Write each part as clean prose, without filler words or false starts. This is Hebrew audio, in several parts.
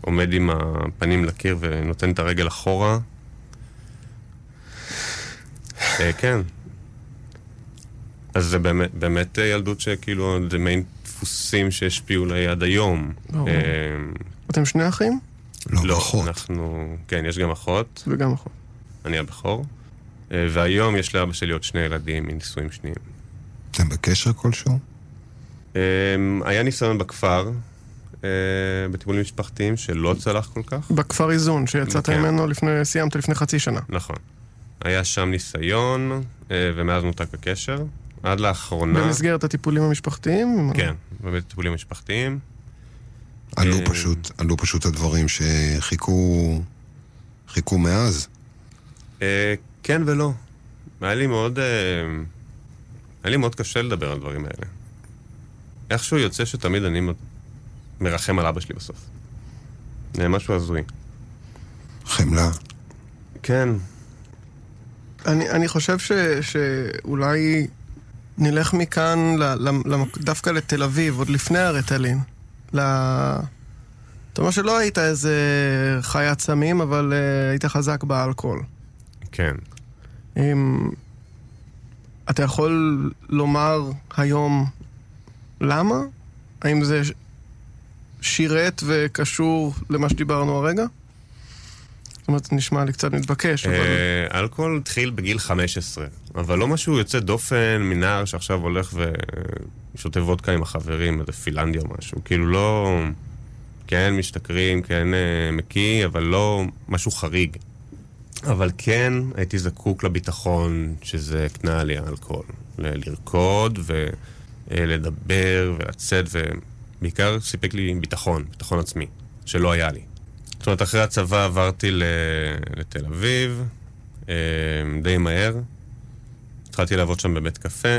עומד עם הפנים לקיר ונותן את הרגל אחורה. כן. אז זה באמת ילדות שכאילו זה מעין דפוסים שהשפיעו לי עד היום. אתם שני אחים? לא, אנחנו... כן, יש גם אחות. וגם אחות. אני הבכור. והיום יש לאבא שלי עוד שני ילדים מנישואים שניים. אתם בקשר כלשהו? היה ניסיון בכפר, בטיפולים משפחתיים, שלא צלח כל כך. בכפר איזון, שיצאת ממנו סיימת לפני חצי שנה. נכון. היה שם ניסיון, ומאז נותק הקשר. עד לאחרונה... במסגרת הטיפולים המשפחתיים? כן, בטיפולים המשפחתיים. עלו פשוט הדברים שחיכו מאז? כן ולא. היה לי מאוד קשה לדבר על דברים האלה. איכשהו יוצא שתמיד אני מרחם על אבא שלי בסוף. זה משהו הזוי. חמלה. כן. אני חושב שאולי נלך מכאן דווקא לתל אביב, עוד לפני הרטלין. אתה אומר שלא היית איזה חיית סמים, אבל היית חזק באלכוהול. כן. אתה יכול לומר היום למה? האם זה שירת וקשור למה שדיברנו הרגע? זאת אומרת, נשמע לי קצת מתבקש, אבל... אלכוהול התחיל בגיל 15, אבל לא משהו יוצא דופן מנער שעכשיו הולך ושותה וודקה עם החברים, איזה פילנדיה או משהו. כאילו לא... כן משתכרים, כן מקיא, אבל לא משהו חריג. אבל כן הייתי זקוק לביטחון שזה קנה לי האלכוהול. לרקוד ולדבר ולצאת, ובעיקר סיפק לי ביטחון עצמי, שלא היה לי. זאת אומרת, אחרי הצבא עברתי לתל אביב, די מהר. התחלתי לעבוד שם בבית קפה.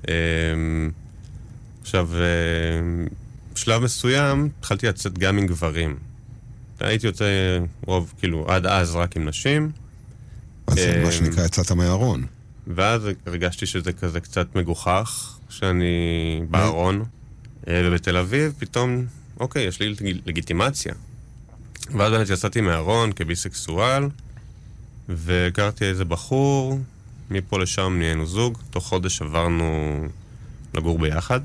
עכשיו, בשלב מסוים התחלתי לצאת גם עם גברים. הייתי יוצא רוב, כאילו, עד אז רק עם נשים. אז מה שנקרא, יצאת מהארון. ואז הרגשתי שזה כזה קצת מגוחך, שאני בארון. ובתל אביב פתאום, אוקיי, יש לי לגיטימציה. ואז באמת יצאתי מהארון כביסקסואל, והכרתי איזה בחור, מפה לשם נהיינו זוג, תוך חודש עברנו לגור ביחד,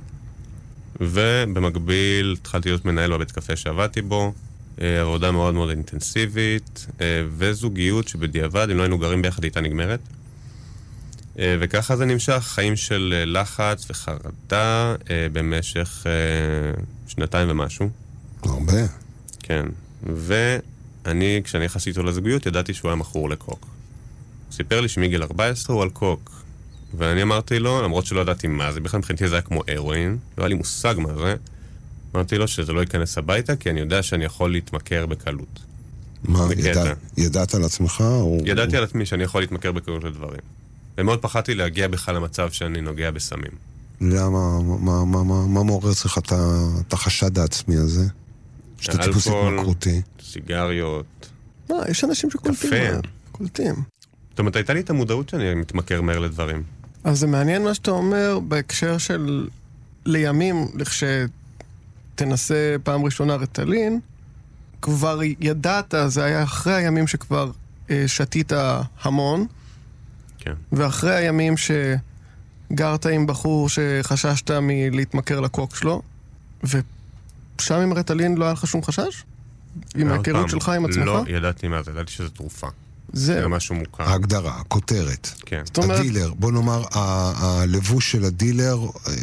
ובמקביל התחלתי להיות מנהל בבית קפה שעבדתי בו, עבודה מאוד מאוד אינטנסיבית, וזוגיות שבדיעבד, אם לא היינו גרים ביחד, הייתה נגמרת. וככה זה נמשך, חיים של לחץ וחרדה במשך 2 ומשהו. הרבה. כן. ואני, כשאני נכנסתי איתו לזוגיות, ידעתי שהוא היה מכור לקוק. הוא סיפר לי שמגיל 14 הוא על קוק. ואני אמרתי לו, למרות שלא ידעתי מה זה, בכלל מבחינתי זה היה כמו הרואין, לא היה לי מושג מה זה. אמרתי לו שזה לא ייכנס הביתה, כי אני יודע שאני יכול להתמכר בקלות. מה, ידעת על עצמך? ידעתי על עצמי שאני יכול להתמכר בקלות לדברים. ומאוד פחדתי להגיע בכלל למצב שאני נוגע בסמים. למה? מה מעורר אצלך את החשד העצמי הזה? שאתה טיפוס התמכרותי. סיגריות. יש אנשים שקולטים. זאת אומרת, הייתה לי את המודעות שאני מתמכר מהר לדברים. אז זה מעניין מה שאתה אומר בהקשר של לימים, לכשתנסה פעם ראשונה רטלין, כבר ידעת, זה היה אחרי הימים שכבר שתית המון, כן. ואחרי הימים שגרת עם בחור שחששת מלהתמכר לקוק שלו, ושם עם רטלין לא היה לך שום חשש? עם ההיכרות שלך עם עצמך? לא ידעתי מה זה, ידעתי שזה תרופה. זה משהו מוכר. ההגדרה, הכותרת. כן. הדילר, בוא נאמר, הלבוש של הדילר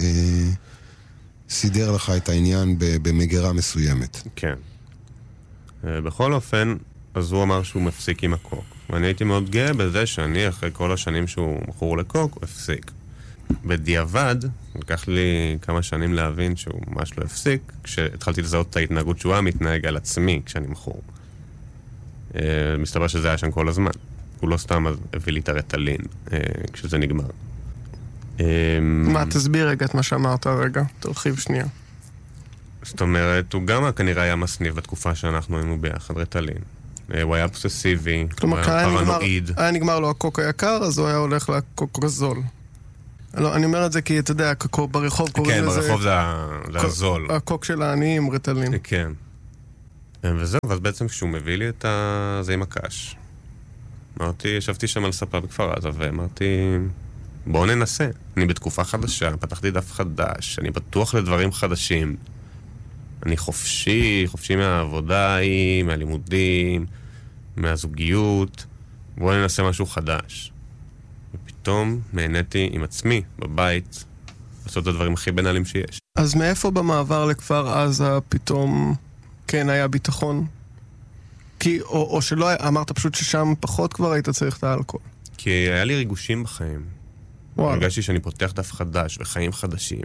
סידר לך את העניין במגירה מסוימת. כן. בכל אופן, אז הוא אמר שהוא מפסיק עם הקוק. ואני הייתי מאוד גאה בזה שאני, אחרי כל השנים שהוא מכור לקוק, הוא הפסיק. בדיעבד, לקח לי כמה שנים להבין שהוא ממש לא הפסיק, כשהתחלתי לזהות את ההתנהגות שהוא היה מתנהג על עצמי כשאני מכור. מסתבר שזה היה שם כל הזמן. הוא לא סתם הביא לי את הרטלין כשזה נגמר. מה, תסביר רגע את מה שאמרת רגע, תרחיב שנייה. זאת אומרת, הוא גם כנראה היה מסניף בתקופה שאנחנו היינו ביחד רטלין. הוא היה אובססיבי, הוא היה פרנואיד. היה נגמר לו הקוק היקר, אז הוא היה הולך לקוק הזול. לא, אני אומר את זה כי אתה יודע, ברחוב קוראים לזה... כן, ברחוב זה הזול. הקוק של העניים, רטלין. כן. וזהו, ואז בעצם כשהוא מביא לי את זה עם הקש, ישבתי שם על ספה בכפר עזה, ואמרתי, בואו ננסה. אני בתקופה חדשה, פתחתי דף חדש, אני בטוח לדברים חדשים. אני חופשי מהעבודה ההיא, מהלימודים, מהזוגיות. בואו ננסה משהו חדש. ופתאום נהניתי עם עצמי, בבית, לעשות את הדברים הכי בנאליים שיש. אז מאיפה במעבר לכפר עזה פתאום כן היה ביטחון? או שלא, אמרת פשוט ששם פחות כבר היית צריך את האלכוהול. כי היה לי ריגושים בחיים. הרגשתי שאני פותח דף חדש וחיים חדשים.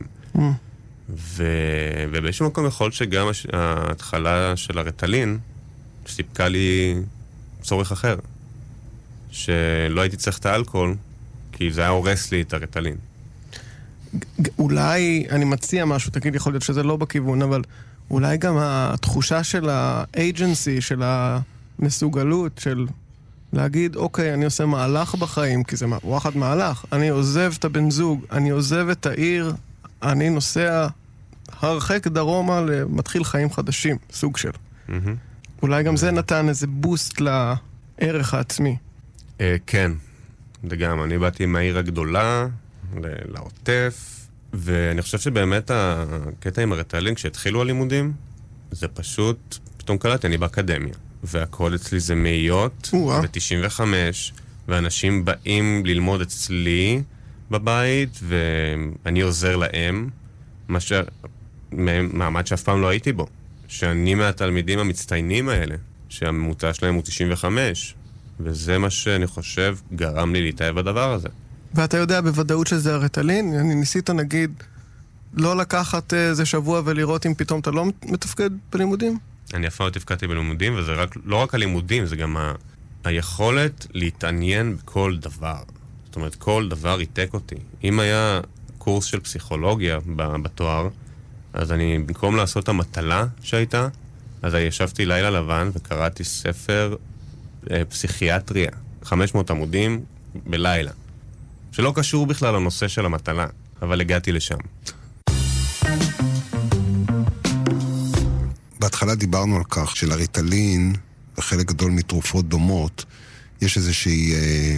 ובאיזשהו מקום יכול שגם ההתחלה של הרטלין סיפקה לי צורך אחר. שלא הייתי צריך את האלכוהול, כי זה היה הורס לי את הרטלין. אולי, אני מציע משהו, תגיד, יכול להיות שזה לא בכיוון, אבל אולי גם התחושה של האג'נסי, של המסוגלות, של להגיד, אוקיי, אני עושה מהלך בחיים, כי זה וואחד מהלך. אני עוזב את הבן זוג, אני עוזב את העיר, אני נוסע הרחק דרומה למתחיל חיים חדשים, סוג של. אולי גם זה נתן איזה בוסט לערך העצמי. כן, וגם אני באתי עם העיר הגדולה לעוטף, ואני חושב שבאמת הקטע עם הרטלין, כשהתחילו הלימודים, זה פשוט, פתאום קלטתי, אני באקדמיה, והכל אצלי זה מאיות, ו-95, ואנשים באים ללמוד אצלי בבית, ואני עוזר להם, מעמד שאף פעם לא הייתי בו, שאני מהתלמידים המצטיינים האלה, שהממוצע שלהם הוא 95, וזה מה שאני חושב גרם לי להתאהב בדבר הזה. ואתה יודע בוודאות שזה הרטלין? אני ניסית נגיד לא לקחת איזה שבוע ולראות אם פתאום אתה לא מתפקד בלימודים? אני אף פעם לא תפקדתי בלימודים, וזה לא רק הלימודים, זה גם היכולת להתעניין בכל דבר. זאת אומרת, כל דבר ייתק אותי. אם היה קורס של פסיכולוגיה בתואר, אז אני, במקום לעשות המטלה שהייתה, אז ישבתי לילה לבן וקראתי ספר פסיכיאטריה, 500 עמודים בלילה. שלא קשור בכלל לנושא של המטלה, אבל הגעתי לשם. בהתחלה דיברנו על כך שלריטלין, וחלק גדול מתרופות דומות, יש איזושהי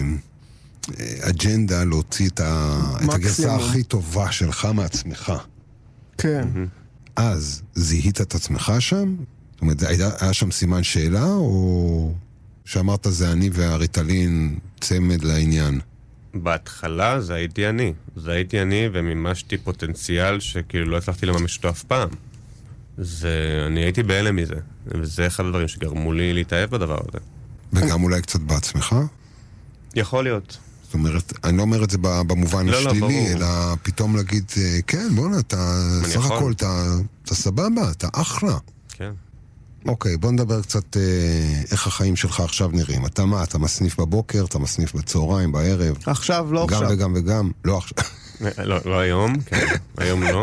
אג'נדה להוציא את הגרסה הכי טובה שלך מעצמך. כן. אז זיהית את עצמך שם? זאת אומרת, היה שם סימן שאלה, או שאמרת זה אני והריטלין צמד לעניין? בהתחלה זה הייתי אני. זה הייתי אני ומימשתי פוטנציאל שכאילו לא הצלחתי לממש אותו אף פעם. אני הייתי בהלם מזה. וזה אחד הדברים שגרמו לי להתאהב בדבר הזה. וגם אולי קצת בעצמך? יכול להיות. זאת אומרת, אני לא אומר את זה במובן השלילי, אלא פתאום להגיד, כן, בוא'נה, אתה סך הכל, אתה סבבה, אתה אחלה. כן. אוקיי, בוא נדבר קצת איך החיים שלך עכשיו נראים. אתה מה? אתה מסניף בבוקר, אתה מסניף בצהריים, בערב? עכשיו, לא עכשיו. גם וגם וגם, לא עכשיו. לא היום, כן. היום לא.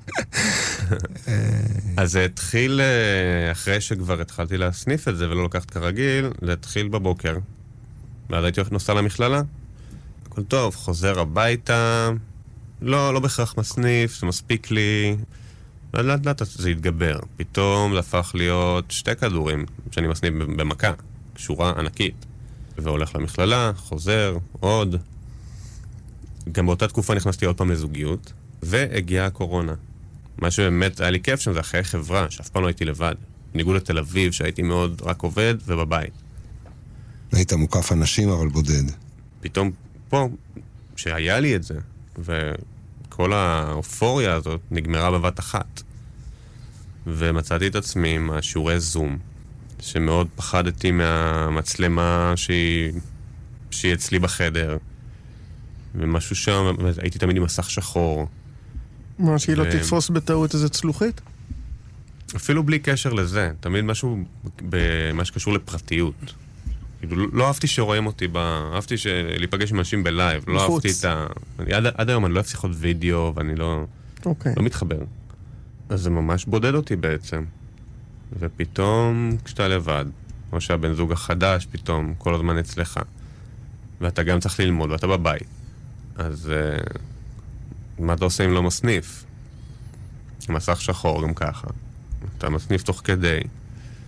אז זה התחיל, אחרי שכבר התחלתי להסניף את זה ולא לקחת כרגיל, זה התחיל בבוקר. ואז הייתי נוסע למכללה. הכל טוב, חוזר הביתה. לא בהכרח מסניף, זה מספיק לי. לאט זה התגבר. פתאום זה הפך להיות 2 כדורים שאני מסניף במכה, קשורה ענקית. והולך למכללה, חוזר, עוד. גם באותה תקופה נכנסתי עוד פעם לזוגיות, והגיעה הקורונה. מה שבאמת היה לי כיף שם זה אחרי חברה, שאף פעם לא הייתי לבד. בניגוד לתל אביב, שהייתי מאוד רק עובד ובבית. היית מוקף אנשים, אבל בודד. פתאום פה, שהיה לי את זה, וכל האופוריה הזאת נגמרה בבת אחת. ומצאתי את עצמי עם השיעורי זום, שמאוד פחדתי מהמצלמה שהיא אצלי בחדר. ומשהו שם, הייתי תמיד עם מסך שחור. מה, שהיא לא תתפוס בטעות איזה צלוחית? אפילו בלי קשר לזה. תמיד משהו במה שקשור לפרטיות. לא אהבתי שרואים אותי, אהבתי להיפגש עם אנשים בלייב. לא אהבתי את עד היום אני לא אוהב שיחות וידאו, ואני לא מתחבר. אז זה ממש בודד אותי בעצם. ופתאום כשאתה לבד, או שהבן זוג החדש פתאום כל הזמן אצלך, ואתה גם צריך ללמוד, ואתה בבית. אז מה אתה עושה אם לא מסניף? מסך שחור גם ככה. אתה מסניף תוך כדי.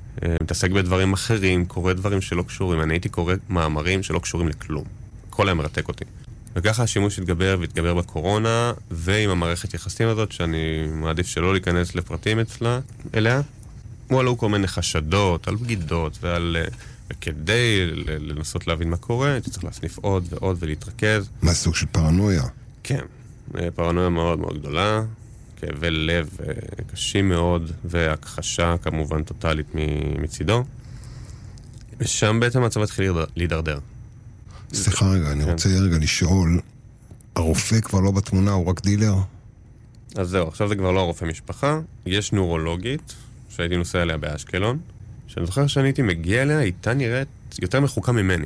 מתעסק בדברים אחרים, קורא דברים שלא קשורים. אני הייתי קורא מאמרים שלא קשורים לכלום. הכל היה מרתק אותי. וככה השימוש התגבר והתגבר בקורונה, ועם המערכת יחסים הזאת, שאני מעדיף שלא להיכנס לפרטים אליה, עלו כל מיני חשדות על בגידות ועל... וכדי לנסות להבין מה קורה, הייתי צריך להסניף עוד ועוד ולהתרכז. מה סוג של פרנויה? כן, פרנויה מאוד מאוד גדולה, כאבי לב קשים מאוד, והכחשה כמובן טוטלית מצידו. ושם בעצם המצב התחיל להידרדר. סליחה רגע, אני רוצה רגע לשאול, הרופא כבר לא בתמונה, הוא רק דילר? אז זהו, עכשיו זה כבר לא הרופא משפחה, יש נורולוגית, שהייתי נוסע אליה באשקלון, שאני זוכר שאני הייתי מגיע אליה, הייתה נראית יותר מחוקה ממני.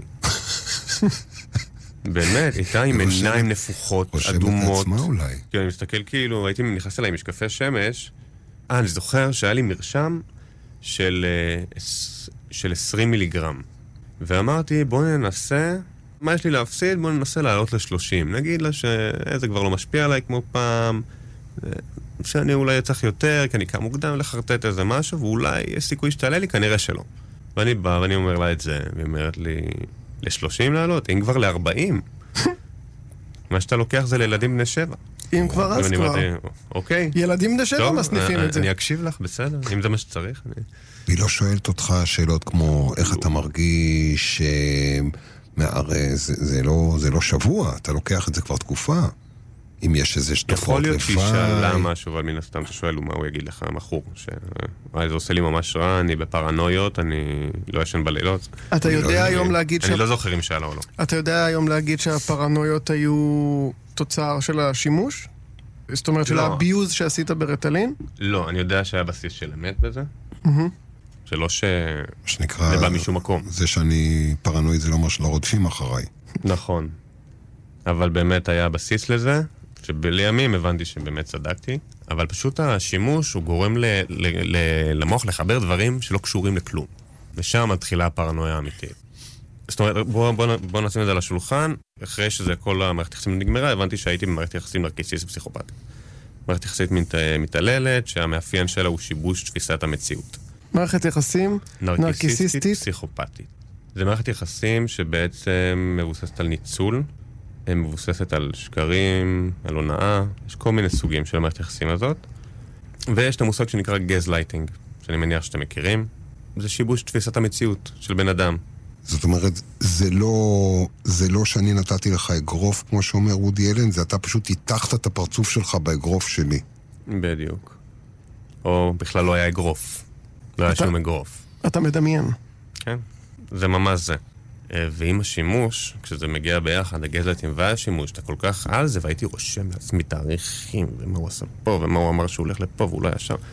באמת, הייתה עם עיניים נפוחות, אדומות. חושבת לעצמה אולי. כן, אני מסתכל כאילו, הייתי נכנס אליי עם משקפי שמש, אני זוכר שהיה לי מרשם של 20 מיליגרם. ואמרתי, בוא ננסה, מה יש לי להפסיד? בוא ננסה לעלות ל-30. נגיד לה שזה כבר לא משפיע עליי כמו פעם, שאני אולי צריך יותר, כי אני קם מוקדם לחרטט איזה משהו, ואולי יש סיכוי שתעלה לי, כנראה שלא. ואני בא ואני אומר לה את זה, והיא אומרת לי, ל-30 לעלות, אם כבר ל-40. מה שאתה לוקח זה לילדים בני 7. אם כבר אז כבר. אוקיי. ילדים בני 7 מסניפים את זה. אני אקשיב לך, בסדר, אם זה מה שצריך. היא לא שואלת אותך שאלות כמו, איך אתה מרגיש, הרי זה לא שבוע, אתה לוקח את זה כבר תקופה. אם יש איזה תופעות יכול להיות שהיא שאלה משהו, אבל מן הסתם אתה שואל מה הוא יגיד לך, מכור, זה עושה לי ממש רע, אני בפרנויות, אני לא ישן בלילות. אתה יודע היום להגיד אני לא זוכר אם שאלה או לא. אתה יודע היום להגיד שהפרנויות היו תוצר של השימוש? זאת אומרת של הביוז שעשית ברטלין? לא, אני יודע שהיה בסיס של אמת בזה. שלא זה בא משום מקום. זה שאני פרנואיד זה לא אומר שלא רודפים אחריי. נכון. אבל באמת היה בסיס לזה, שבימים הבנתי שבאמת צדקתי, אבל פשוט השימוש הוא גורם למוח לחבר דברים שלא קשורים לכלום. ושם מתחילה הפרנויה האמיתית. זאת אומרת, בוא נשים את זה על השולחן, אחרי שזה כל המערכת יחסים נגמרה, הבנתי שהייתי במערכת יחסים נרקיסיסט פסיכופתית. מערכת יחסית מתעללת, שהמאפיין שלה הוא שיבוש תפיסת המציאות. מערכת יחסים נרקיסיסטית פסיכופתית. זה מערכת יחסים שבעצם מבוססת על ניצול, מבוססת על שקרים, על הונאה, יש כל מיני סוגים של המערכת יחסים הזאת. ויש את המושג שנקרא גזלייטינג, שאני מניח שאתם מכירים. זה שיבוש תפיסת המציאות של בן אדם. זאת אומרת, זה לא שאני נתתי לך אגרוף, כמו שאומר וודי אלן, זה אתה פשוט התחת את הפרצוף שלך באגרוף שלי. בדיוק. או בכלל לא היה אגרוף. לא היה שום אגרוף. אתה מדמיין. כן, זה ממש זה. ועם השימוש, כשזה מגיע ביחד, הגזלייטים והשימוש, אתה כל כך על זה, והייתי רושם לעצמי תאריכים, ומה הוא עשה פה, ומה הוא אמר שהוא הולך לפה, והוא לא היה שם.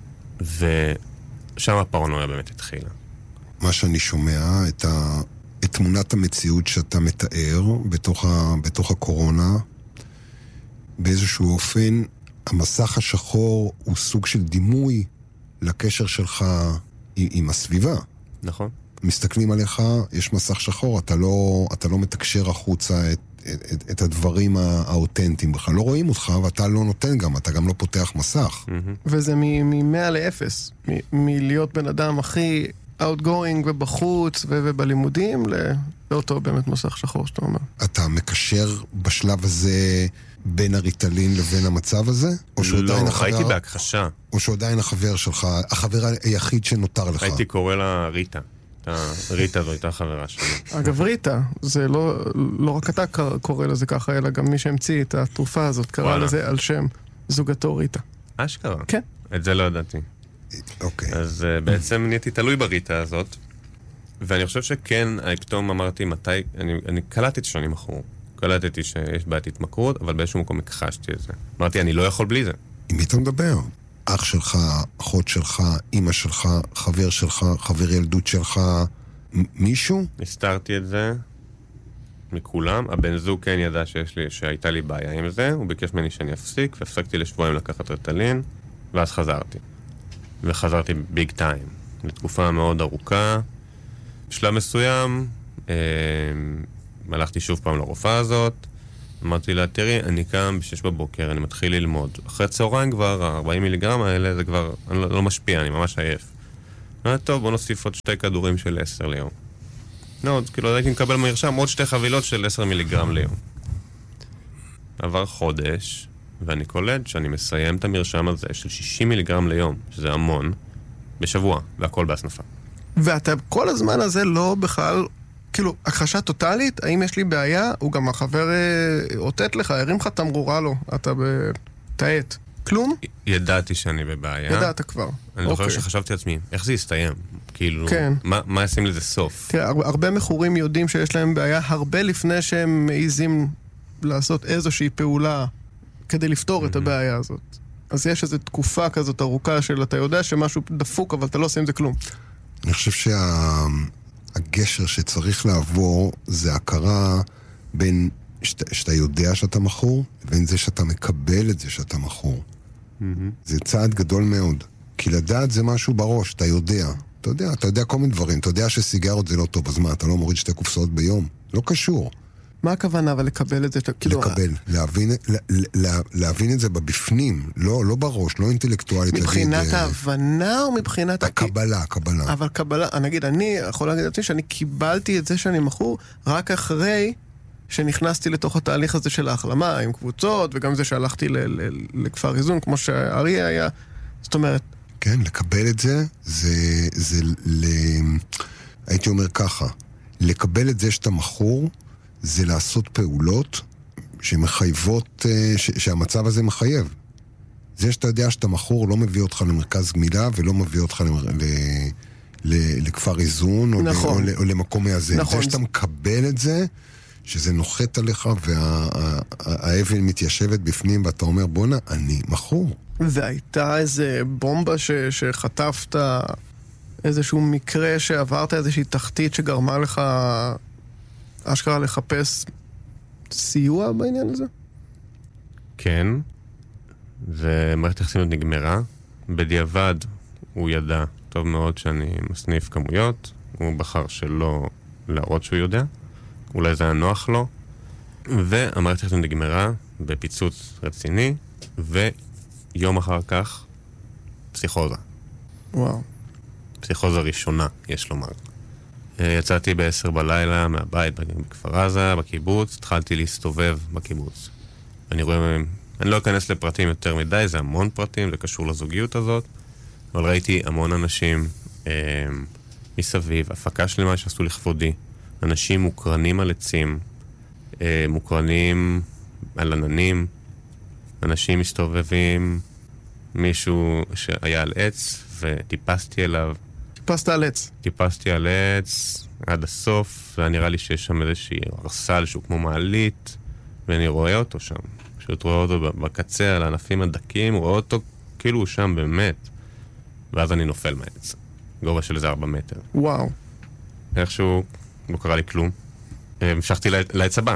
ושם הפרנויה באמת התחילה. מה שאני שומע, את תמונת המציאות שאתה מתאר בתוך הקורונה, באיזשהו אופן, המסך השחור הוא סוג של דימוי לקשר שלך עם הסביבה. נכון. מסתכלים עליך, יש מסך שחור, אתה לא מתקשר החוצה את הדברים האותנטיים בכלל. לא רואים אותך, ואתה לא נותן גם, אתה גם לא פותח מסך. וזה מ-100 ל-0, מלהיות בן אדם הכי outgoing ובחוץ ובלימודים, לאותו באמת מסך שחור שאתה אומר. אתה מקשר בשלב הזה בין הריטלין לבין המצב הזה? לא, הייתי בהכחשה. או שעדיין החבר שלך, החבר היחיד שנותר לך? הייתי קורא לה ריטה. ריטה זו הייתה חברה שלי. אגב, ריטה, זה לא רק אתה קורא לזה ככה, אלא גם מי שהמציא את התרופה הזאת, קרא לזה על שם זוגתו ריטה. אשכרה? כן. את זה לא ידעתי. אוקיי. אז בעצם נהייתי תלוי בריטה הזאת, ואני חושב שכן, פתאום אמרתי מתי, אני קלטתי שאני מכור. קלטתי שיש בעיית התמכרות, אבל באיזשהו מקום הכחשתי את זה. אמרתי, אני לא יכול בלי זה. עם מי אתה מדבר? אח שלך, אחות שלך, אמא שלך, חבר שלך, חבר ילדות שלך, מישהו? הסתרתי את זה מכולם. הבן זוג כן ידע שהייתה לי בעיה עם זה, הוא ביקש ממני שאני אפסיק, והפסקתי לשבועיים לקחת רטלין, ואז חזרתי. וחזרתי ביג טיים, לתקופה מאוד ארוכה. בשלב מסוים, הלכתי שוב פעם לרופאה הזאת, אמרתי לה, תראי, אני קם ב-6 בבוקר, אני מתחיל ללמוד. אחרי צהריים כבר, ה-40 מיליגרם האלה, זה כבר לא משפיע, אני ממש עייף. טוב, בוא נוסיף עוד 2 כדורים של 10 ליום. לא, כאילו הייתי מקבל מרשם עוד 2 חבילות של 10 מיליגרם ליום. עבר חודש, ואני קולט שאני מסיים את המרשם הזה של 60 מיליגרם ליום, שזה המון, בשבוע, והכל בהסנפה. ואתה כל הזמן הזה לא בכלל, כאילו, הכחשה טוטלית, האם יש לי בעיה, הוא גם החבר אותת לך, הרים לך תמרורה לו, אתה בתעת. כלום? ידעתי שאני בבעיה. ידעת כבר. אני זוכר שחשבתי לעצמי, איך זה יסתיים? כאילו, כן. מה ישים לזה סוף? תראה, הרבה מכורים יודעים שיש להם בעיה הרבה לפני שהם מעיזים לעשות איזושהי פעולה כדי לפתור את הבעיה הזאת. אז יש איזו תקופה כזאת ארוכה של אתה יודע שמשהו דפוק, אבל אתה לא עושה עם זה כלום. אני חושב שהגשר שצריך לעבור זה הכרה בין שאתה יודע שאתה מכור, לבין זה שאתה מקבל את זה שאתה מכור. זה צעד גדול מאוד. כי לדעת זה משהו בראש, אתה יודע. אתה יודע כל מיני דברים. אתה יודע שסיגרות זה לא טוב, אז מה, אתה לא מוריד 2 קופסאות ביום? לא קשור. מה הכוונה אבל לקבל את זה? לקבל, להבין את זה בבפנים, לא בראש, לא אינטלקטואלית. מבחינת ההבנה או מבחינת... הקבלה. אבל קבלה, נגיד, אני יכול להגיד לעצמי שאני קיבלתי את זה שאני מכור רק אחרי שנכנסתי לתוך התהליך הזה של ההחלמה, עם קבוצות, וגם זה שהלכתי לכפר איזון, כמו שהאריה היה. זאת אומרת... כן, לקבל את זה, הייתי אומר ככה, לקבל את זה שאתה מכור, זה לעשות פעולות שמחייבות, שהמצב הזה מחייב. זה שאתה יודע שאתה מכור לא מביא אותך למרכז גמילה, ולא מביא אותך לכפר איזון, נכון. או למקום מאזן. נכון. זה שאתה מקבל את זה, שזה נוחת עליך, והאבן מתיישבת בפנים, ואתה אומר, בונה, אני מכור. והייתה איזה בומבה שחטפת, איזשהו מקרה שעברת איזושהי תחתית שגרמה לך אשכרה לחפש סיוע בעניין הזה? כן, ומערכת היחסים נגמרה. בדיעבד הוא ידע טוב מאוד שאני מסניף כמויות, הוא בחר שלא להראות שהוא יודע, אולי זה היה נוח לו, והמערכת היחסים נגמרה בפיצוץ רציני, ויום אחר כך פסיכוזה. וואו. פסיכוזה ראשונה, יש לומר. יצאתי ב-10 בלילה מהבית בכפר עזה, בקיבוץ, התחלתי להסתובב בקיבוץ. אני לא אכנס לפרטים יותר מדי, זה המון פרטים, זה קשור לזוגיות הזאת, אבל ראיתי המון אנשים מסביב, הפקה שלמה שעשו לכבודי, אנשים מוקרנים על עצים, מוקרנים על עננים, אנשים מסתובבים, מישהו שהיה על עץ וטיפסתי אליו. טיפסת על עץ? טיפסתי על עץ עד הסוף, והיה נראה לי שיש שם איזושהי ארסל שהוא כמו מעלית, ואני רואה אותו שם. פשוט רואה אותו בקצה על הענפים הדקים, רואה אותו כאילו הוא שם באמת. ואז אני נופל מהעץ. גובה של איזה 4 מטר. וואו. איכשהו לא קרה לי כלום. המשכתי לעץ הבא.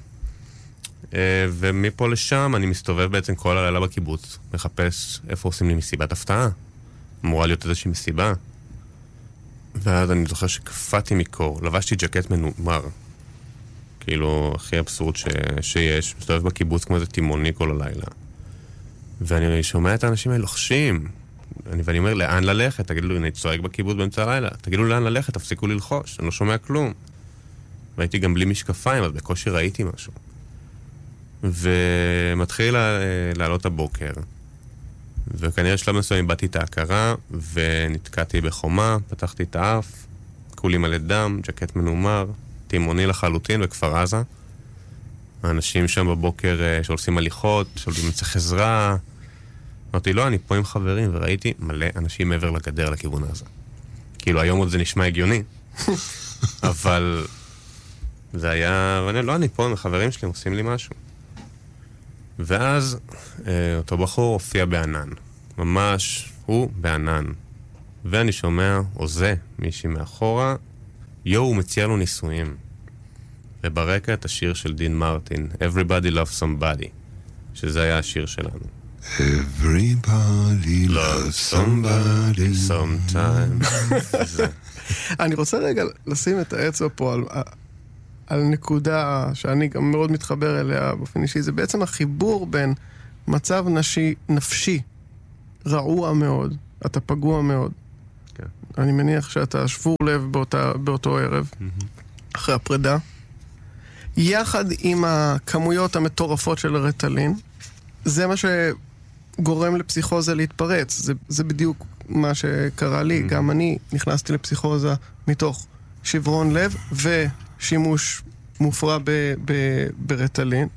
ומפה לשם אני מסתובב בעצם כל הלילה בקיבוץ, מחפש איפה עושים לי מסיבת הפתעה. אמורה להיות איזושהי מסיבה. ואז אני זוכר שקפאתי מקור, לבשתי ג'קט מנומר. כאילו, הכי אבסורד שיש. מסתובב בקיבוץ כמו איזה תימוני כל הלילה. ואני שומע את האנשים האלה לוחשים. ואני אומר, לאן ללכת? תגידו לי, אני צועק בקיבוץ באמצע הלילה. תגידו לאן ללכת, תפסיקו ללחוש. אני לא שומע כלום. והייתי גם בלי משקפיים, אז בקושי ראיתי משהו. ומתחיל לעלות הבוקר. וכנראה שלב מסוים איבדתי את ההכרה, ונתקעתי בחומה, פתחתי את האף, כולי מלא דם, ג'קט מנומר, תימוני לחלוטין בכפר עזה. האנשים שם בבוקר שעושים הליכות, שעולים צריך עזרה. אמרתי, לא, אני פה עם חברים, וראיתי מלא אנשים מעבר לגדר לכיוון הזה. כאילו, היום עוד זה נשמע הגיוני, אבל זה היה, ואני לא, אני פה עם החברים שלי, הם עושים לי משהו. ואז אותו בחור הופיע בענן. ממש, הוא בענן. ואני שומע, או זה, מישהי מאחורה, הוא מציע לו ניסויים. וברקע את השיר של דין מרטין, Everybody Loves Somebody, שזה היה השיר שלנו. Everybody loves somebody sometime. אני רוצה רגע לשים את האצבע פה על נקודה שאני גם מאוד מתחבר אליה באופן אישי. זה בעצם החיבור בין מצב נפשי רעוע מאוד, אתה פגוע מאוד. כן. אני מניח שאתה שבור לב באותו ערב, אחרי הפרידה. יחד עם הכמויות המטורפות של הרטלין, זה מה שגורם לפסיכוזה להתפרץ. זה בדיוק מה שקרה לי. גם אני נכנסתי לפסיכוזה מתוך שברון לב ושימוש מופרע ברטלין.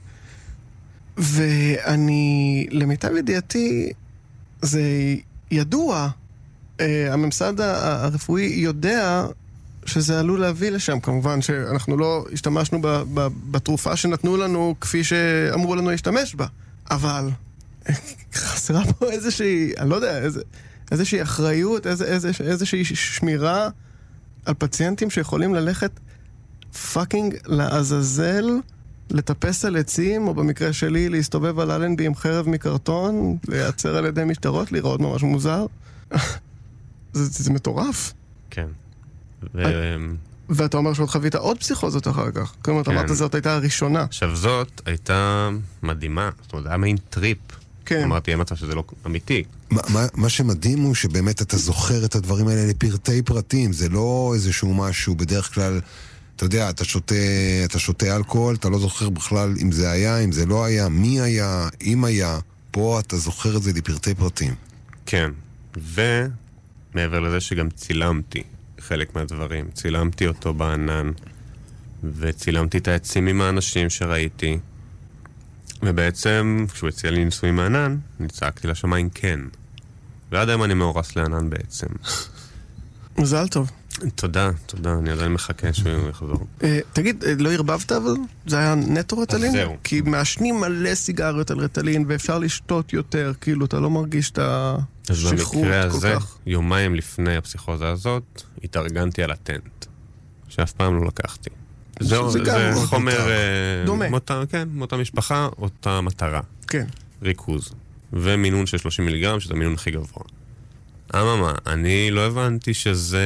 ואני, למיטב ידיעתי, זה ידוע. הממסד הרפואי יודע שזה עלול להביא לשם. כמובן שאנחנו לא השתמשנו בתרופה שנתנו לנו כפי שאמרו לנו להשתמש בה. אבל חסרה פה איזושהי, אני לא יודע, איזושהי אחריות, איזושהי שמירה על פציינטים שיכולים ללכת פאקינג לעזאזל, לטפס על עצים, או במקרה שלי להסתובב על אלנבי עם חרב מקרטון, להיעצר על ידי משטרות, לראות ממש מוזר. זה מטורף. כן. ואתה אומר שעוד חווית עוד פסיכוזות אחר כך. כלומר, אתה אמרת, זאת הייתה הראשונה. עכשיו, זאת הייתה מדהימה. זאת אומרת, זה היה מעין טריפ. כן. אמרתי, אין מצב שזה לא אמיתי. מה שמדהים הוא שבאמת אתה זוכר את הדברים האלה לפרטי פרטים. זה לא איזשהו משהו, בדרך כלל, אתה יודע, אתה שותה אלכוהול, אתה לא זוכר בכלל אם זה היה, אם זה לא היה, מי היה, אם היה. פה אתה זוכר את זה לפרטי פרטים. כן. ומעבר לזה שגם צילמתי חלק מהדברים. צילמתי אותו בענן, וצילמתי את העצים עם האנשים שראיתי. ובעצם, כשהוא הציע לי ניסוי מענן, אני צעקתי לשמיים כן. ועד היום אני מאורס לענן בעצם. מזל טוב. תודה, אני עדיין מחכה שהוא יחזור. תגיד, לא הרבבת אבל? זה היה נטו רטלין? זהו. כי מעשנים מלא סיגריות על רטלין, ואפשר לשתות יותר, כאילו, אתה לא מרגיש את השכרות כל כך. אז במקרה הזה, יומיים לפני הפסיכוזה הזאת, התארגנתי על הטנט, שאף פעם לא לקחתי. זה חומר דומה. כן, מאותה משפחה, אותה מטרה. כן. ריכוז. ומינון של 30 מיליגרם, שזה המינון הכי גבוה. אממה, אני לא הבנתי שזה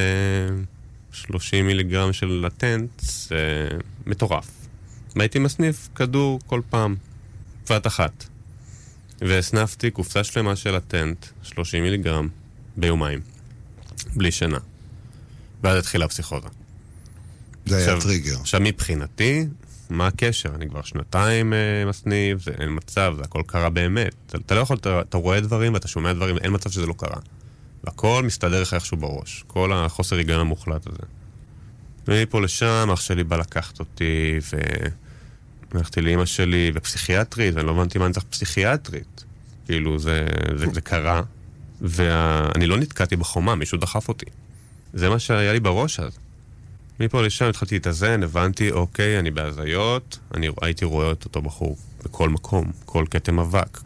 30 מיליגרם של לטנט, זה מטורף. והייתי מסניף כדור כל פעם, פת אחת. והסנפתי קופסה שלמה של לטנט, 30 מיליגרם, ביומיים. בלי שינה. ואז התחילה הפסיכוזה. זה היה טריגר. עכשיו מבחינתי, מה הקשר? אני כבר שנתיים מסניף, אין מצב, זה הכל קרה באמת. אתה לא יכול, אתה רואה דברים ואתה שומע דברים, אין מצב שזה לא קרה. והכל מסתדר לך איכשהו בראש. כל החוסר היגיון המוחלט הזה. ומפה לשם, אח שלי בא לקחת אותי, והלכתי לאמא שלי, ופסיכיאטרית, ואני לא הבנתי מה אני צריך פסיכיאטרית. כאילו, זה קרה, ואני לא נתקעתי בחומה, מישהו דחף אותי. זה מה שהיה לי בראש אז. מפה לשם התחלתי להתאזן, הבנתי, אוקיי, אני בהזיות, אני הייתי רואה את אותו בחור בכל מקום, כל כתם אבק,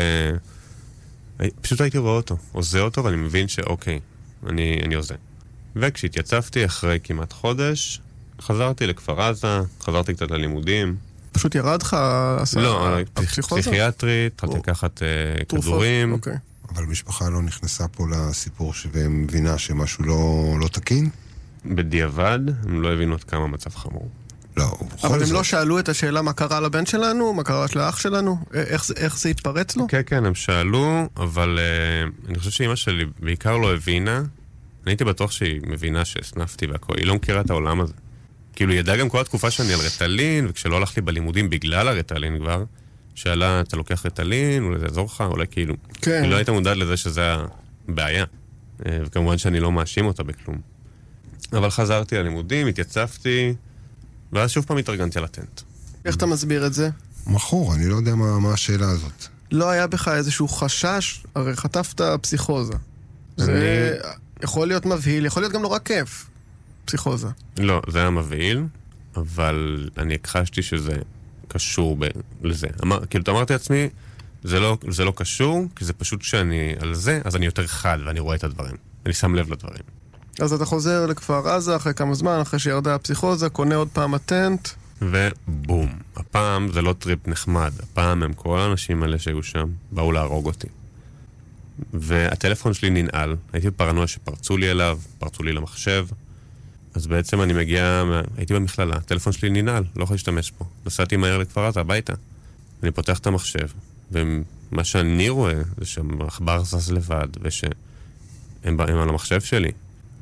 פשוט הייתי רואה אותו, עוזה אותו, ואני מבין שאוקיי, אני עוזה. וכשהתייצבתי אחרי כמעט חודש, חזרתי לכפר עזה, חזרתי קצת ללימודים. פשוט ירד לך לא, פסיכיאטרית, התחלתי לקחת כדורים. אוקיי. אבל המשפחה לא נכנסה פה לסיפור ומבינה שמשהו לא תקין? בדיעבד, הם לא הבינו עד כמה מצב חמור. לא, אבל הם לא שאלו את השאלה מה קרה לבן שלנו, מה קרה לאח שלנו, איך זה התפרץ לו? כן, הם שאלו, אבל אני חושב שאמא שלי בעיקר לא הבינה. אני הייתי בטוח שהיא מבינה שהסנפתי והכל. היא לא מכירה את העולם הזה. כאילו, היא ידעה גם כל התקופה שאני על רטלין, וכשלא הלכתי בלימודים בגלל הרטלין כבר, שאלה, אתה לוקח רטלין, אולי זה יעזור לך, אולי כאילו. כן. היא לא הייתה מודעת לזה שזה הבעיה. וכמובן שאני לא מאשים אותה בכלום. אבל חזרתי ללימודים, התייצבתי, ואז שוב פעם התארגנתי על הטנט. איך אתה מסביר את זה? מכור, אני לא יודע מה השאלה הזאת. לא היה בך איזשהו חשש, הרי חטפת פסיכוזה. זה יכול להיות מבהיל, יכול להיות גם נורא כיף, פסיכוזה. לא, זה היה מבהיל, אבל אני הכחשתי שזה קשור לזה. כאילו, אמרתי לעצמי, זה לא קשור, כי זה פשוט שאני על זה, אז אני יותר חד ואני רואה את הדברים. אני שם לב לדברים. אז אתה חוזר לכפר עזה אחרי כמה זמן, אחרי שירדה הפסיכוזה, קונה עוד פעם הטנט. ובום. הפעם זה לא טריפ נחמד. הפעם הם כל האנשים האלה שהיו שם, באו להרוג אותי. והטלפון שלי ננעל. הייתי בפרנויה שפרצו לי אליו, פרצו לי למחשב. אז בעצם אני מגיע, הייתי במכללה, הטלפון שלי ננעל, לא יכול להשתמש פה. נסעתי מהר לכפר עזה, הביתה. אני פותח את המחשב, ומה שאני רואה זה שהמחבר זז לבד, ושהם על המחשב שלי.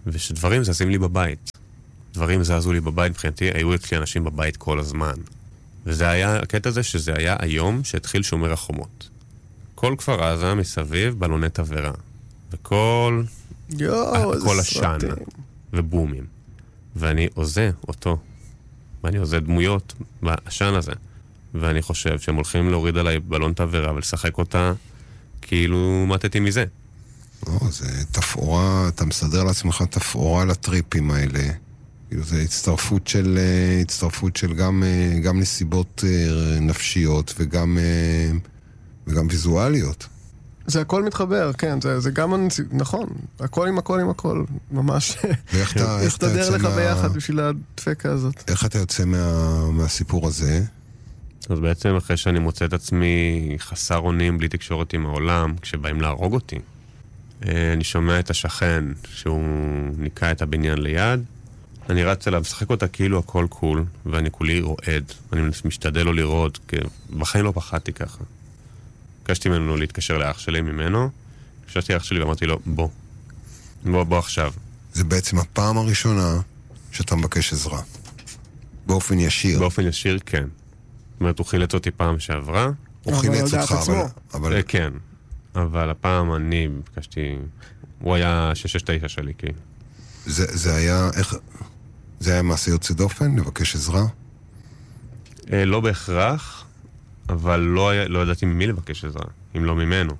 ושדברים זזים לי בבית. דברים זזו לי בבית, מבחינתי היו אצלי אנשים בבית כל הזמן. וזה היה, הקטע הזה שזה היה היום שהתחיל שומר החומות. כל כפר עזה מסביב בלוני תברה. וכל השן ובומים. ואני עוזה אותו. ואני עוזה דמויות בשן הזה. ואני חושב שהם הולכים להוריד עליי בלון תברה ולשחק אותה כאילו מתתי מזה. זה תפאורה, אתה מסדר לעצמך תפאורה לטריפים האלה. כאילו זה הצטרפות של גם נסיבות נפשיות וגם ויזואליות. זה הכל מתחבר, כן, זה גם נכון, הכל עם הכל עם הכל, ממש הסתדר לך ביחד בשביל הדפקה הזאת. איך אתה יוצא מהסיפור הזה? אז בעצם אחרי שאני מוצא את עצמי חסר אונים בלי תקשורת עם העולם, כשבאים להרוג אותי, אני שומע את השכן שהוא ניקה את הבניין ליד, אני רץ אליו, משחק אותה כאילו הכל קול, ואני כולי רועד. אני משתדל לו לראות, כי בחיים לא פחדתי ככה. ביקשתי ממנו להתקשר לאח שלי ממנו, קשרתי לאח שלי ואמרתי לו, בוא עכשיו. זה בעצם הפעם הראשונה שאתה מבקש עזרה. באופן ישיר. באופן ישיר, כן. זאת אומרת, הוא חילץ אותי פעם שעברה. הוא חילץ אותך, אבל... כן. אבל הפעם אני ביקשתי... הוא היה 669 שלי, כי... זה היה... איך... זה היה מעשה יוצא דופן? לבקש עזרה? לא בהכרח, אבל לא ידעתי ממי לבקש עזרה, אם לא ממנו.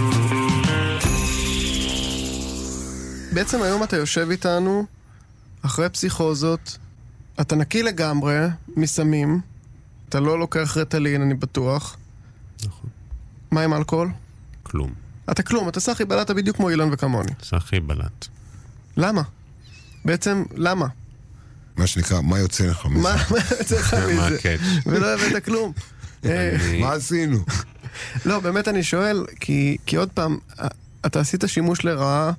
בעצם היום אתה יושב איתנו, אחרי פסיכוזות, אתה נקי לגמרי מסמים, אתה לא לוקח רטלין, אני בטוח. נכון. מה עם אלכוהול? כלום. אתה כלום, אתה סחי בלט בדיוק כמו אילן וכמוני. סחי בלט. למה? בעצם, למה? מה שנקרא, מה יוצא לך מזה? מה יוצא לך מזה? מה הקאץ'? ולא הבאת כלום. מה עשינו? לא, באמת אני שואל, כי עוד פעם, אתה עשית שימוש לרעה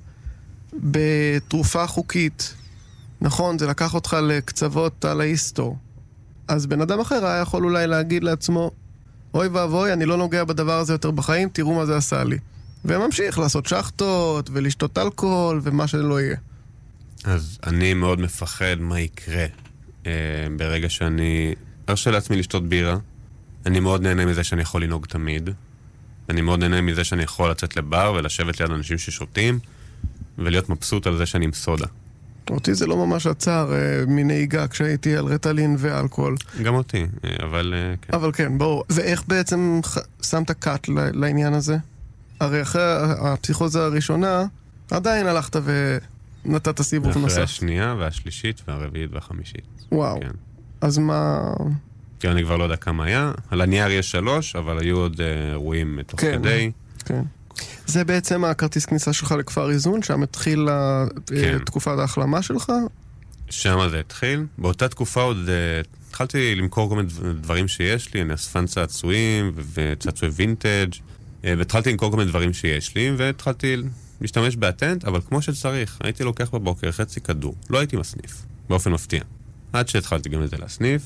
בתרופה חוקית. נכון, זה לקח אותך לקצוות על ההיסטור. אז בן אדם אחר היה יכול אולי להגיד לעצמו, אוי ואבוי, אני לא נוגע בדבר הזה יותר בחיים, תראו מה זה עשה לי. וממשיך לעשות שחטות ולשתות אלכוהול ומה שלא יהיה. אז אני מאוד מפחד מה יקרה ברגע שאני ארשה לעצמי לשתות בירה. אני מאוד נהנה מזה שאני יכול לנהוג תמיד. אני מאוד נהנה מזה שאני יכול לצאת לבר ולשבת ליד אנשים ששותים ולהיות מבסוט על זה שאני עם סודה. אותי זה לא ממש עצר מנהיגה כשהייתי על רטלין ואלכוהול. גם אותי, אבל כן. אבל כן, ברור. ואיך בעצם שמת קאט לעניין הזה? הרי אחרי הפסיכוזה הראשונה, עדיין הלכת ונתת סיבוב נוסף. אחרי השנייה והשלישית והרביעית והחמישית. וואו. כן. אז מה... כי אני כבר לא יודע כמה היה. על הנייר יש 3, אבל היו עוד אירועים תוך כדי. כן. זה בעצם הכרטיס כניסה שלך לכפר איזון, שם התחיל תקופת ההחלמה שלך? שם זה התחיל. באותה תקופה עוד התחלתי למכור כל מיני דברים שיש לי, אני אספן צעצועים וצעצועי וינטג' והתחלתי למכור כל מיני דברים שיש לי, והתחלתי להשתמש באטנט, אבל כמו שצריך, הייתי לוקח בבוקר חצי כדור, לא הייתי מסניף, באופן מפתיע. עד שהתחלתי גם לזה להסניף,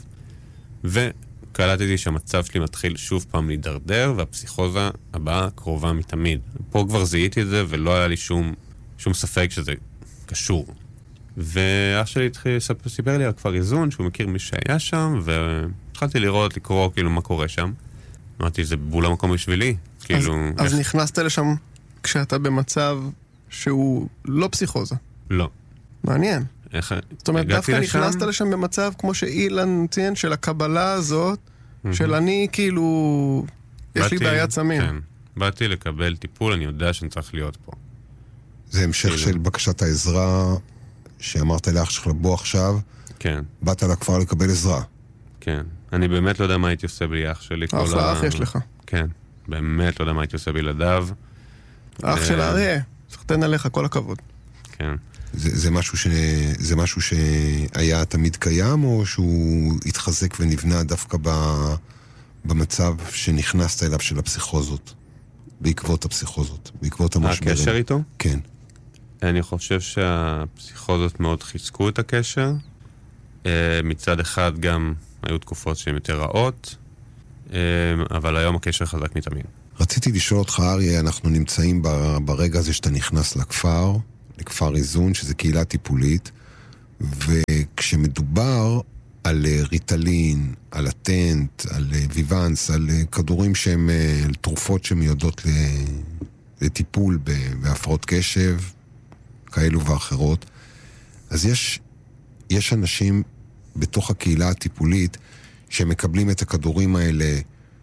וקלטתי שהמצב שלי מתחיל שוב פעם להידרדר, והפסיכוזה הבאה קרובה מתמיד. פה כבר זיהיתי את זה, ולא היה לי שום ספק שזה קשור. ואח שלי סיפר לי על כפר איזון, שהוא מכיר מי שהיה שם, והתחלתי לקרוא כאילו מה קורה שם. אמרתי, זה בול המקום בשבילי. אז נכנסת לשם כשאתה במצב שהוא לא פסיכוזה. לא. מעניין. זאת אומרת, דווקא נכנסת לשם במצב כמו שאילן ציין, של הקבלה הזאת, של אני כאילו, יש לי בעיית סמים. כן, באתי לקבל טיפול, אני יודע שאני צריך להיות פה. זה המשך של בקשת העזרה שאמרת לאח שלך לבוא עכשיו. כן. באת לכפר לקבל עזרה. כן. אני באמת לא יודע מה הייתי עושה בלי אח שלי. אחלה אח יש לך. כן. באמת לא יודע מה הייתי עושה בלעדיו. אח של האריה. סחטן עליך, כל הכבוד. כן. זה משהו שהיה תמיד קיים, או שהוא התחזק ונבנה דווקא במצב שנכנסת אליו של הפסיכוזות? בעקבות הפסיכוזות, בעקבות המשברים. הקשר איתו? כן. אני חושב שהפסיכוזות מאוד חיזקו את הקשר. מצד אחד גם היו תקופות שהן יותר רעות, אבל היום הקשר חזק מתמיד. רציתי לשאול אותך, אריה, אנחנו נמצאים ברגע הזה שאתה נכנס לכפר, לכפר איזון, שזה קהילה טיפולית, וכשמדובר על ריטלין, על אטנט, על ויוונס, על כדורים שהם, על תרופות שמיועדות לטיפול בהפרעות קשב, כאלו ואחרות, אז יש אנשים בתוך הקהילה הטיפולית שמקבלים את הכדורים האלה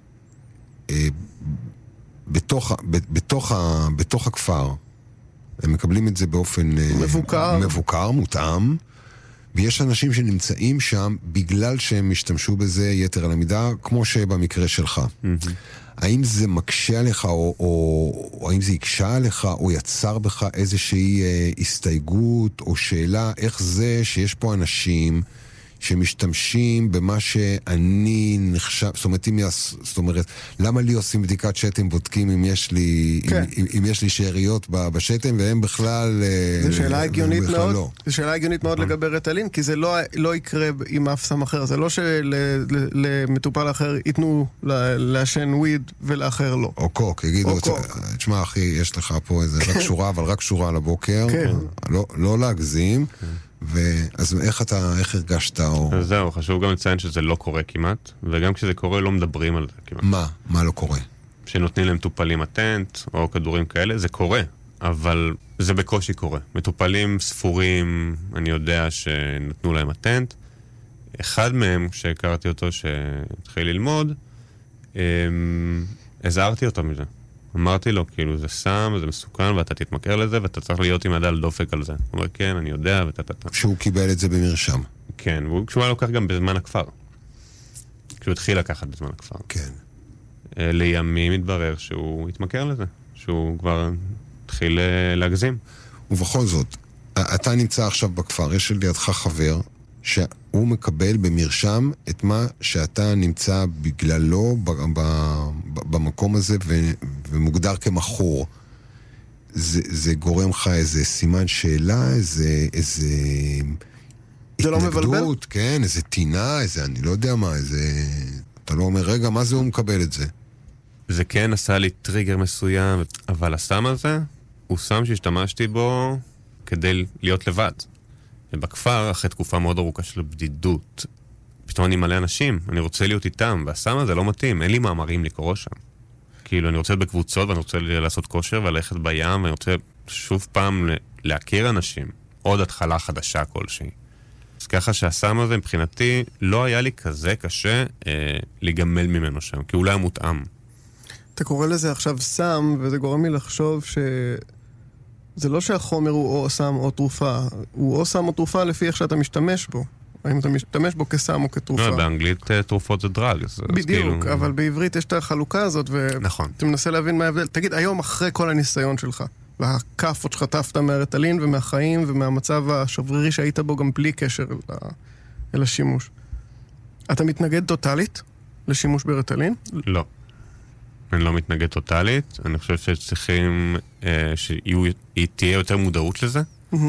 בתוך הכפר. הם מקבלים את זה באופן מבוקר, מותאם, ויש אנשים שנמצאים שם בגלל שהם משתמשו בזה יתר על המידה, כמו שבמקרה שלך. האם זה מקשה עליך, או האם זה יקשה עליך, או יצר בך איזושהי הסתייגות, או שאלה, איך זה שיש פה אנשים שמשתמשים במה שאני נחשב, זאת אומרת, למה לי עושים בדיקת שתן, בודקים אם יש לי שאריות בשתן, והם בכלל זו שאלה הגיונית מאוד, זו שאלה הגיונית מאוד לגבי ריטלין, כי זה לא יקרה עם אף סם אחר, זה לא שלמטופל אחר ייתנו לעשן וויד ולאחר לא. או קוק, יגידו, תשמע אחי, יש לך פה איזה רק שורה, אבל רק שורה לבוקר, לא להגזים, אז איך הרגשת? אז זהו, חשוב גם לציין שזה לא קורה כמעט, וגם כשזה קורה לא מדברים על זה כמעט. מה לא קורה? שנותנים להם מטופלים אטנט, או כדורים כאלה, זה קורה, אבל זה בקושי קורה. מטופלים ספורים, אני יודע שנתנו להם אטנט. אחד מהם, כשהכרתי אותו שהתחיל ללמוד, הזהרתי אותו מזה. אמרתי לו, כאילו, זה סם, זה מסוכן, ואתה תתמכר לזה, ואתה צריך להיות עם יד על דופק על זה. הוא אומר, כן, אני יודע, שהוא קיבל את זה במרשם. כן, כשהוא היה לוקח גם בזמן הכפר. כשהוא התחיל לקחת בזמן הכפר. כן. לימים התברר שהוא התמכר לזה, שהוא כבר התחיל להגזים. ובכל זאת, אתה נמצא עכשיו בכפר, יש לידך חבר, שהוא מקבל במרשם את מה שאתה נמצא בגללו במקום הזה ומוגדר כמכור. זה גורם לך איזה סימן שאלה, איזה זה לא מבלבל? כן, איזה טינה, איזה אני לא יודע מה, איזה... אתה לא אומר, רגע, מה זה הוא מקבל את זה? זה כן עשה לי טריגר מסוים, אבל הסם הזה הוא סם שהשתמשתי בו כדי להיות לבד. ובכפר, אחרי תקופה מאוד ארוכה של בדידות, פתאום אני מלא אנשים, אני רוצה להיות איתם, והסם הזה לא מתאים, אין לי מאמרים לקרוא שם. כאילו, אני רוצה בקבוצות, ואני רוצה לעשות כושר, וללכת בים, ואני רוצה שוב פעם להכיר אנשים, עוד התחלה חדשה כלשהי. אז ככה שהסם הזה, מבחינתי, לא היה לי כזה קשה לגמל ממנו שם, כי הוא לא היה מותאם. אתה קורא לזה עכשיו סם, וזה גורם לי לחשוב זה לא שהחומר הוא או סם או תרופה, הוא או סם או תרופה לפי איך שאתה משתמש בו. האם אתה משתמש בו כסם או כתרופה. לא, באנגלית תרופות זה דרג. בדיוק, אבל בעברית יש את החלוקה הזאת, ואתה מנסה להבין מה ההבדל. תגיד, היום אחרי כל הניסיון שלך, והכאפות שחטפת מהריטלין ומהחיים ומהמצב השברירי שהיית בו גם בלי קשר אל השימוש, אתה מתנגד טוטלית לשימוש בריטלין? לא. אני לא מתנגד טוטלית, אני חושב שצריכים שתהיה יותר מודעות לזה.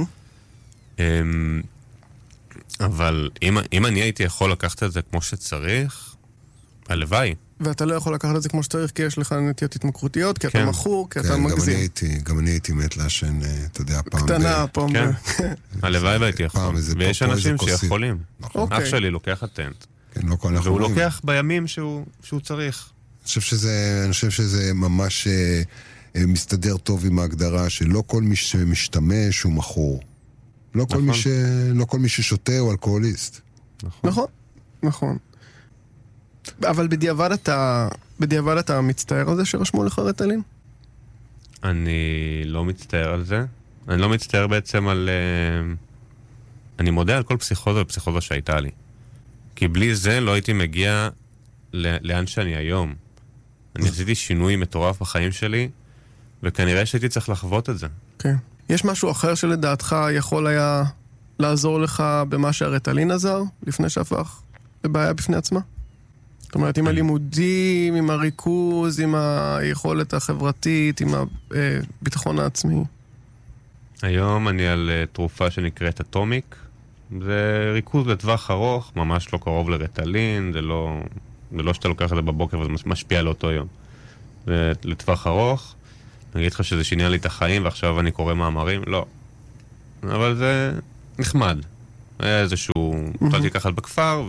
אבל אם אני הייתי יכול לקחת את זה כמו שצריך, הלוואי. ואתה לא יכול לקחת את זה כמו שצריך, כי יש לך נטיות התמכרותיות, כי אתה מכור, כי אתה מגזים. גם אני הייתי מת לעשן, אתה יודע, פעם... קטנה, פעם... הלוואי והייתי יכול. ויש אנשים שיכולים. אח שלי לוקח אטנט. והוא לוקח בימים שהוא צריך. אני חושב שזה ממש מסתדר טוב עם ההגדרה שלא כל מי שמשתמש הוא מכור. לא כל מי ששותה הוא אלכוהוליסט. נכון. אבל בדיעבד אתה מצטער על זה שרשמו לך ריטלין? אני לא מצטער על זה. אני לא מצטער בעצם על... אני מודה על כל פסיכוזה ופסיכוזה שהייתה לי. כי בלי זה לא הייתי מגיע לאן שאני היום. אני עשיתי שינוי מטורף בחיים שלי, וכנראה שהייתי צריך לחוות את זה. כן. יש משהו אחר שלדעתך יכול היה לעזור לך במה שהריטלין עזר, לפני שהפך לבעיה בפני עצמה? זאת אומרת, עם הלימודים, עם הריכוז, עם היכולת החברתית, עם הביטחון העצמי. היום אני על תרופה שנקראת אטומיק. זה ריכוז לטווח ארוך, ממש לא קרוב לריטלין, זה לא שאתה לוקח את זה בבוקר וזה משפיע לאותו יום. זה לטווח ארוך, אני אגיד לך שזה שינה לי את החיים ועכשיו אני קורא מאמרים, לא. אבל זה נחמד. היה איזשהו... נתתי ככה בכפר,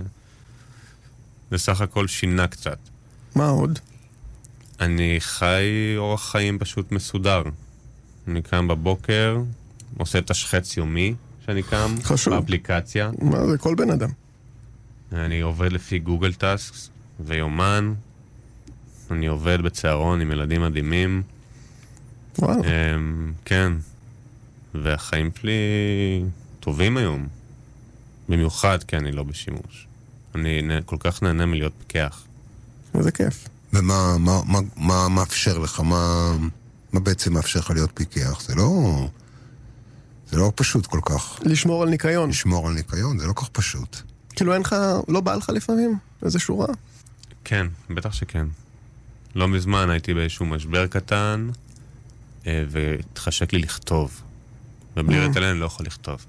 ובסך הכל שינה קצת. מה עוד? אני חי אורח חיים פשוט מסודר. אני קם בבוקר, עושה את השחץ יומי שאני קם. חשוב. באפליקציה. מה זה? כל בן אדם. אני עובד לפי גוגל טאסקס ויומן. אני עובד בצהרון עם ילדים מדהימים. וואו. כן. והחיים שלי טובים היום. במיוחד כי אני לא בשימוש. אני כל כך נהנה מלהיות פיקח. איזה כיף. ומה מאפשר לך? מה בעצם מאפשר לך להיות פיקח? זה לא פשוט כל כך. לשמור על ניקיון. לשמור על ניקיון, זה לא כל כך פשוט. כאילו אין לך, לא בא לך לפעמים? איזה שורה? כן, בטח שכן. לא מזמן הייתי באיזשהו משבר קטן, והתחשק לי לכתוב. ובלי רטלן אני לא יכול לכתוב.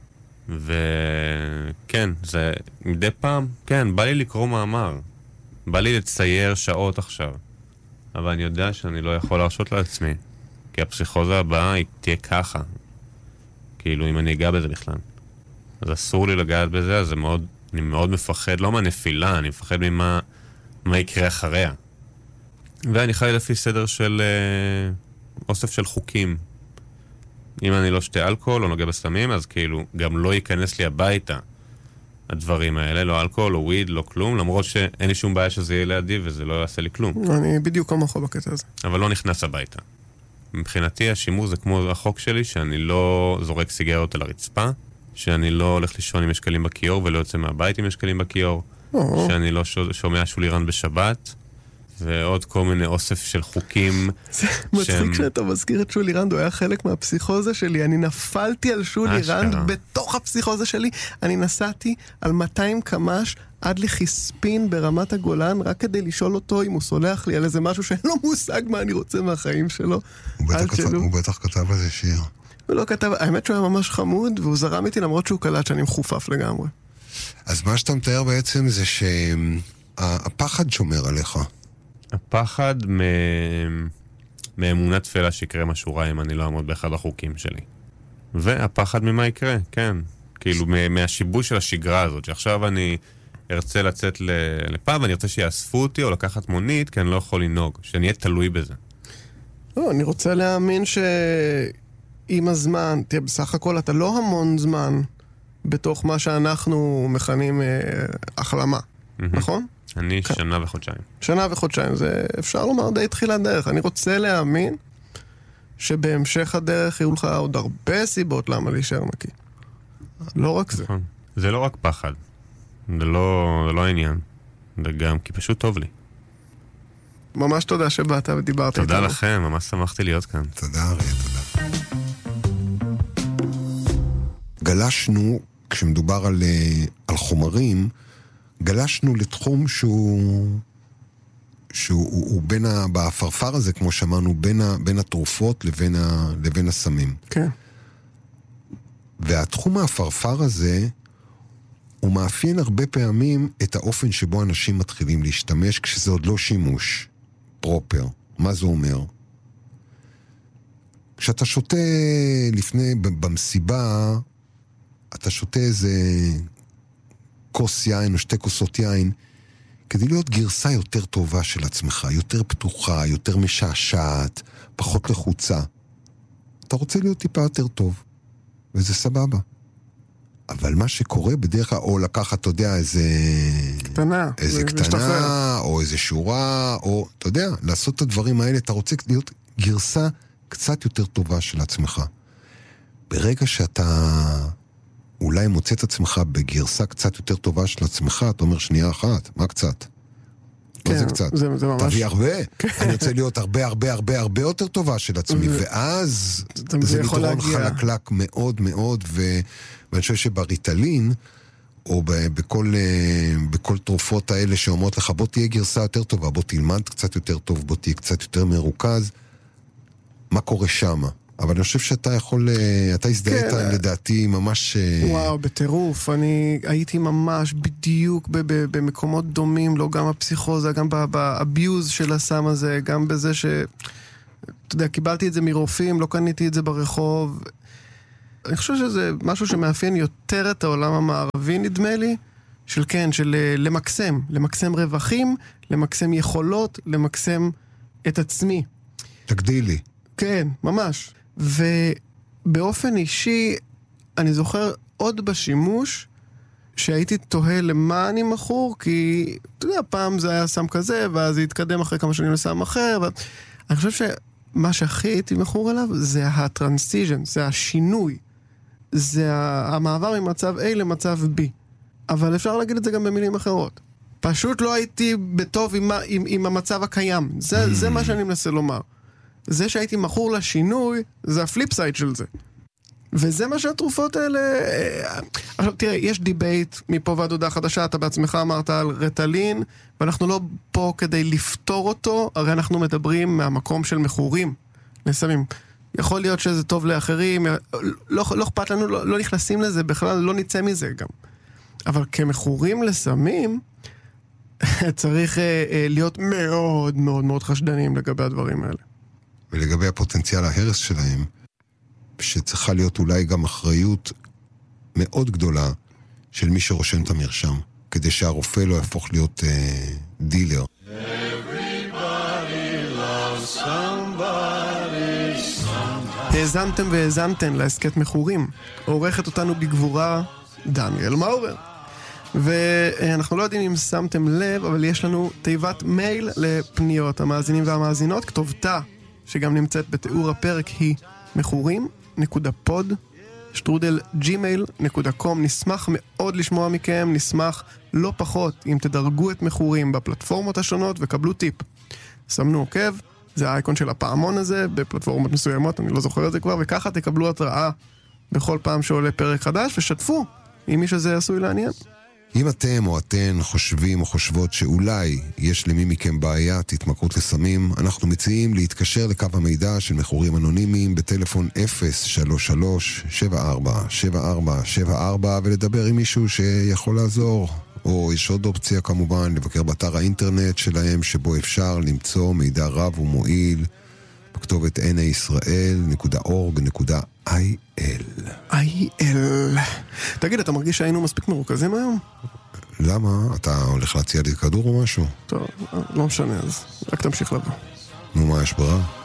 וכן, זה מדי פעם, כן, בא לי לקרוא מאמר. בא לי לצייר שעות עכשיו. אבל אני יודע שאני לא יכול להרשות לעצמי. כי הפסיכוזה הבאה היא תהיה ככה. כאילו, אם אני אגע בזה בכלל. אז אסור לי לגעת בזה, אז אני מאוד מפחד, לא מהנפילה, אני מפחד מה יקרה אחריה. ואני חי לפי סדר של אוסף של חוקים. אם אני לא שתה אלכוהול או נוגע בסמים, אז כאילו גם לא ייכנס לי הביתה הדברים האלה, לא אלכוהול, לא וויד, לא כלום, למרות שאין לי שום בעיה שזה יהיה לידי וזה לא יעשה לי כלום. אני בדיוק כמוך בקטע הזה. אבל לא נכנס הביתה. מבחינתי השימוש זה כמו החוק שלי, שאני לא זורק סיגריות על הרצפה, שאני לא הולך לישון עם משקלים בכיור ולא יוצא מהבית עם משקלים בכיור, שאני לא שומע שולירן בשבת, ועוד כל מיני אוסף של חוקים. זה מצחיק שאתה מזכיר את שולי רנד, הוא היה חלק מהפסיכוזה שלי. אני נפלתי על שולי רנד בתוך הפסיכוזה שלי. אני נסעתי על 200 קמ"ש עד לחיספין ברמת הגולן, רק כדי לשאול אותו אם הוא סולח לי על איזה משהו שאין לו מושג מה אני רוצה מהחיים שלו. הוא בטח כתב איזה שיר. הוא לא כתב, האמת שהוא היה ממש חמוד, והוא זרם איתי למרות שהוא קלט שאני מחופף לגמרי. אז מה שאתה מתאר בעצם זה שהפחד שומר עליך. הפחד מאמונת תפלה שיקרה משהו רע אם אני לא אעמוד באחד החוקים שלי. והפחד ממה יקרה, כן. כאילו מהשיבוש של השגרה הזאת, שעכשיו אני ארצה לצאת לפאב, ואני ארצה שיאספו אותי או לקחת מונית, כי אני לא יכול לנהוג, שאני אהיה תלוי בזה. לא, אני רוצה להאמין שעם הזמן, תראה, בסך הכל אתה לא המון זמן בתוך מה שאנחנו מכנים החלמה, נכון? אני שנה וחודשיים. שנה וחודשיים, זה אפשר לומר די תחילת דרך. אני רוצה להאמין שבהמשך הדרך יהיו לך עוד הרבה סיבות למה להישאר נקי. לא רק זה. זה לא רק פחד. זה לא העניין. זה גם כי פשוט טוב לי. ממש תודה שבאת ודיברת איתנו. תודה לכם, ממש שמחתי להיות כאן. תודה אריה, תודה. גלשנו, כשמדובר על חומרים, גלשנו לתחום שהוא בפרפר הזה, כמו שאמרנו, בין התרופות לבין הסמים. כן. והתחום הפרפר הזה, הוא מאפיין הרבה פעמים את האופן שבו אנשים מתחילים להשתמש, כשזה עוד לא שימוש פרופר. מה זה אומר? כשאתה שותה במסיבה, אתה שותה איזה כוס יין או שתי כוסות יין, כדי להיות גרסה יותר טובה של עצמך, יותר פתוחה, יותר משעשעת, פחות לחוצה. אתה רוצה להיות טיפה יותר טוב, וזה סבבה. אבל מה שקורה בדרך כלל, או לקחת, אתה יודע, קטנה, או איזה שורה, או, אתה יודע, לעשות את הדברים האלה, אתה רוצה להיות גרסה קצת יותר טובה של עצמך. ברגע שאתה אולי מוצא את עצמך בגרסה קצת יותר טובה של עצמך, אתה אומר שנייה אחת, מה קצת? כן, מה זה קצת? זה ממש... תביא הרבה. אני רוצה להיות הרבה יותר טובה של עצמי, ואז זה מדרון חלקלק מאוד מאוד, ואני חושב שבריטלין, או בכל תרופות האלה שאומרות לך, בוא תהיה גרסה יותר טובה, בוא תלמד קצת יותר טוב, בוא תהיה קצת יותר מרוכז, מה קורה שמה? אבל אני חושב שאתה יכול, אתה הזדהית לדעתי ממש... וואו, בטירוף. אני הייתי ממש בדיוק במקומות דומים, לא גם הפסיכוזה, גם באביוז של הסם הזה, גם בזה ש... אתה יודע, קיבלתי את זה מרופאים, לא קניתי את זה ברחוב. אני חושב שזה משהו שמאפיין יותר את העולם המערבי, נדמה לי, של כן, של למקסם רווחים, למקסם יכולות, למקסם את עצמי. תגדילי. כן, ממש. ובאופן אישי, אני זוכר עוד בשימוש, שהייתי תוהה למה אני מכור, כי, אתה יודע, פעם זה היה סם כזה, ואז זה התקדם אחרי כמה שנים לסם אחר, אני חושב שמה שהכי הייתי מכור עליו, זה הטרנסיז'ן, זה השינוי, זה המעבר ממצב A למצב B. אבל אפשר להגיד את זה גם במילים אחרות. פשוט לא הייתי בטוב עם המצב הקיים. זה מה שאני מנסה לומר. זה שהייתי מכור לשינוי, זה הפליפ סייד של זה. וזה מה שהתרופות האלה... עכשיו, תראה, יש דיבייט מפה ועד הודעה חדשה, אתה בעצמך אמרת על רטלין, ואנחנו לא פה כדי לפתור אותו, הרי אנחנו מדברים מהמקום של מכורים לסמים. יכול להיות שזה טוב לאחרים, לא אכפת לנו, לא נכנסים לזה, בכלל לא נצא מזה גם. אבל כמכורים לסמים, צריך להיות מאוד מאוד מאוד חשדניים לגבי הדברים האלה. ולגבי הפוטנציאל ההרס שלהם, שצריכה להיות אולי גם אחריות מאוד גדולה של מי שרושם את המרשם, כדי שהרופא לא יהפוך להיות דילר. האזנתם והאזנתן להסכת מכורים. עורכת אותנו בגבורה דניאל מאורר. ואנחנו לא יודעים אם שמתם לב, אבל יש לנו תיבת מייל לפניות המאזינים והמאזינות. כתובתה, שגם נמצאת בתיאור הפרק, היא מכורים.pod@gmail.com. נשמח מאוד לשמוע מכם, נשמח לא פחות אם תדרגו את מכורים בפלטפורמות השונות וקבלו טיפ. שמנו עוקב, זה האייקון של הפעמון הזה בפלטפורמות מסוימות, אני לא זוכר את זה כבר, וככה תקבלו התראה בכל פעם שעולה פרק חדש, ושתפו עם מי שזה עשוי לעניין. אם אתם או אתן חושבים או חושבות שאולי יש למי מכם בעיית התמכרות לסמים, אנחנו מציעים להתקשר לקו המידע של מכורים אנונימיים בטלפון 033-74-7474 ולדבר עם מישהו שיכול לעזור. או יש עוד אופציה כמובן לבקר באתר האינטרנט שלהם, שבו אפשר למצוא מידע רב ומועיל בכתובת niשראל.org.il. תגיד, אתה מרגיש שהיינו מספיק מרוכזים היום? למה? אתה הולך להציע לי כדור או משהו? טוב, לא משנה, אז רק תמשיך לבוא. נו, מה יש ברירה?